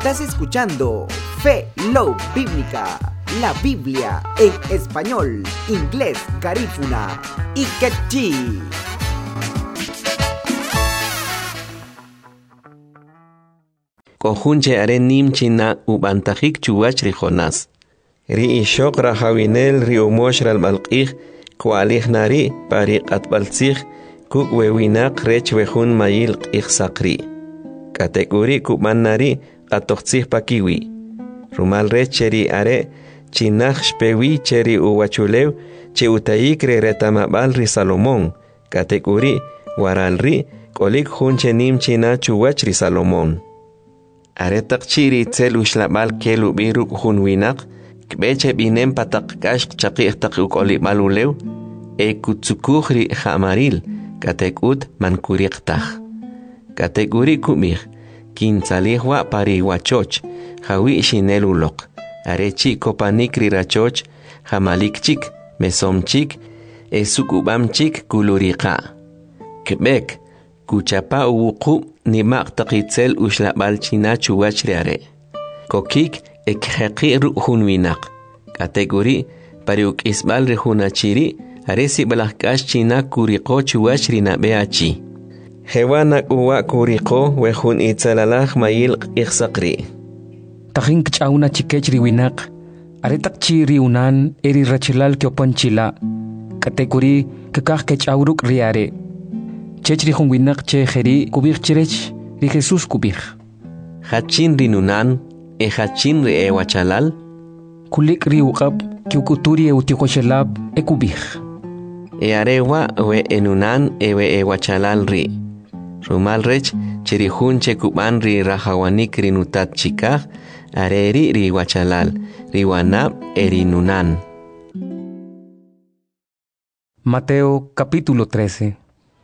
Estás escuchando Fe Love Bíblica, la Biblia en español, inglés, garífuna y quechí. Kohunche are nimchina ubantajik chuwach rijonas. Ri ishok rahawinel ri umoshral balqih kualih nari pariq atbaltzih kuk wewinak rech wejun mayil qih sakri. Kategori kuman nari qatoqtzih pakiwi. Rumal rech cheri are chinaj shpewi cheri uwachulew che utayik re retamabal ri Salomón. Kategori waral ri kolik hunche nimchina chuwach ri Salomón. Aretak chiri tzel ushlabal kelu biruk hunwinak kbeche binem patak kash chaqih tak ukoli malulew kutsukuhri hamaril katekut mankuriqtah kategori kumih kintzalihwa pariwachoch hawi shinelulok arechi kopanikri rachoch hamalikchik mesomchik sukubamchik kuluriqa kbek kuchapa uwuqu nimaq taqitzel ushlabal china chuwach reare kokik ekheqi ruhunwinak kategori pariuk isbal rehunachiri aresi balakash china kuriqo chuwach rinabeachi hewana uwa kuriqo wehun itzalalaj mayil iqsaqri tajin kchauna chikech riwinak aretak chiri unan eri rachilal kyopanchila kategori kakaj kechawruk riare chechri hunwinak che jeri kubir chirech ri Jesús kubir hachin rinunan hachin ri ewachalal kulik ri uqab kyukuturi eutikoxelab kubir arewa we enunan ewe ewachalal ri rumal rech cheri hunche kuban ri rahawanik rinutat chikaj areri ri wachalal ri wanab erinunan. Mateo capítulo 13.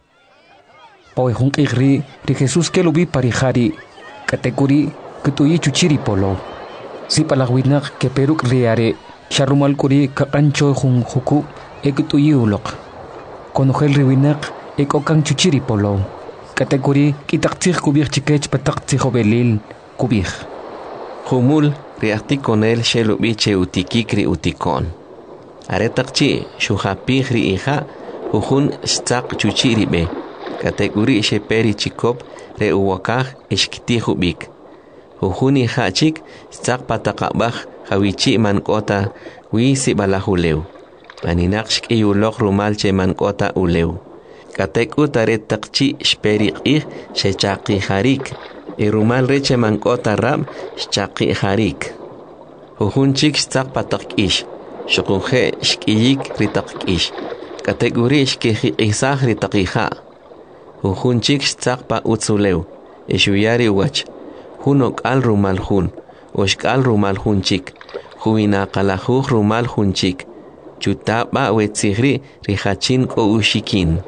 Poehun igri ri Jesús que lo vi parijari kategori kutuyi chuchiri polo si palagwinak que peruk riare sharumal kuri kakancho hun huku kutuyi ulok konogel riwinak okan chuchiri polo kategori kitaktzih kubir chikech pataktzih obelil kubir humul riakti konel shelubi che utikikri utikon aretakchi shuhapih ri hija uhun stzaq chuchiri be kategori sheperi chikop re uwakaj ishkitihubik uhuni hachik stzaq patakabaj hawichi mankota wisi balahulew maninaqsh kiyulok rumal che mankota ulew katekut aretakchi shperi qih shechaqi harik rumal reche mankota rab shchaqi harik uhunchik stzaq patak'ish shukunje shkiyik ritak'ish kategori shkiji isaj ritakija Uhunchik stzaqpa utzulew, eshuyari wach, hunok al rumal hun, oshkal rumal hunchik, huinaqalajuj rumal hunchik, chutapa wetzigri rihachin ko ushikin.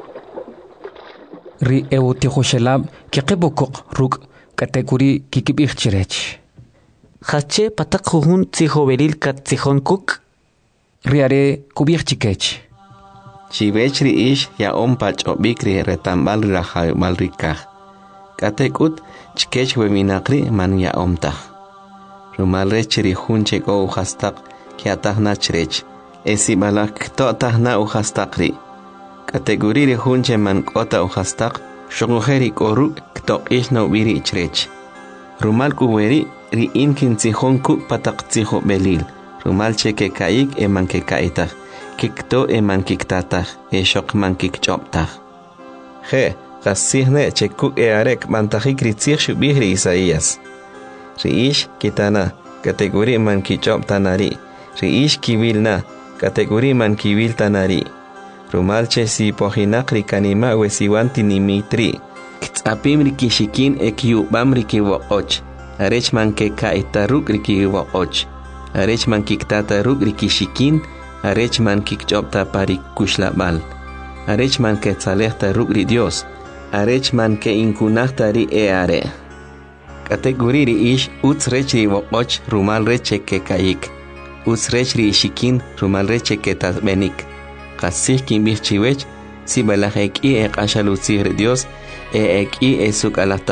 Ri eutihoshelab kikibokok ruk kategori kikibich chirech. Hache patak hun tzijoveril kat tzijonkuk? Riare kubich chikech. Chibechri ish ya ompach obikri retambal rahamal rikaj. Katekut chkech weminakri man ya omtaj. Rumal rechri hunche go uhastak kiatah nachrech. Esibalak to tahna uhastakri. Kategori hunche man kota uhastak shogujeri koru kto ish no biri chrech. Rumal kuweri ri inkin tzihonku patak tziho belil. Rumal cheke kaik eman ke kaitaj. Kikto mankiktatah shok mankikchoptah. Je, qasihne chekuk arek mantajik ritzih shubihri Isaías. Riish kitana, kategori mankichoptanari. Riish kivilna, kategori mankibil tanari. Rumalche si pohinak rikanima wesiwanti nimitri. Ktsapim rikishikin ekyubam rikiwoch. Arech mankeka itaruk rikiwoch. Arech mankiktataruk rikishikin. Arechman kikchopta parik kushlabal. Arechman ke tzalehta rugri Dios. Arechman ke inkunahta ri are. Kategori ri ish utzrech ri woqoch rumal reche ke kayik. Utzrech ri ishikin rumal reche ke tasbenik. Qasih kimbih chiwech si balaj eki eqashalutzih ri Dios eki esuk alahta